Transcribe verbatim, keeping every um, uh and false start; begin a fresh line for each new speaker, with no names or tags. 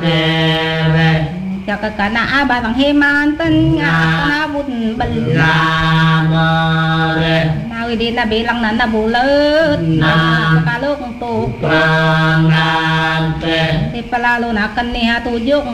cho cái cả na bài bằng he man tân ngà na bút bẩn nào đi na bị lăng nắn na bù lơ cả lúc tu thì pala lo na kan ni ha tu